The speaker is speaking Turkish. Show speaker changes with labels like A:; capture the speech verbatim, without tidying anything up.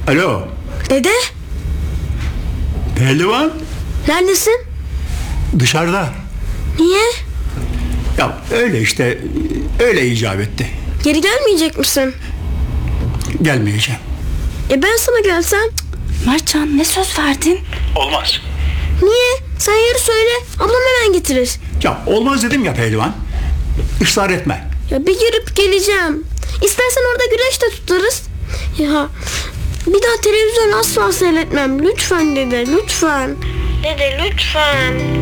A: Alo.
B: Dede,
A: Pehlivan.
B: neredesin?
A: Dışarıda.
B: Niye?
A: Ya öyle işte. Öyle icap etti.
B: Geri gelmeyecek misin?
A: Gelmeyeceğim.
B: E ben sana gelsem?
C: Mertcan, ne söz verdin?
A: Olmaz.
B: Niye? Sen yarı söyle, ablam hemen getirir.
A: Ya olmaz dedim ya Pehlivan. Israr etme.
B: Ya bir girip geleceğim. İstersen orada güreş de tutarız. Ya bir daha televizyon asla seyretmem. Lütfen dede, lütfen. Dede lütfen.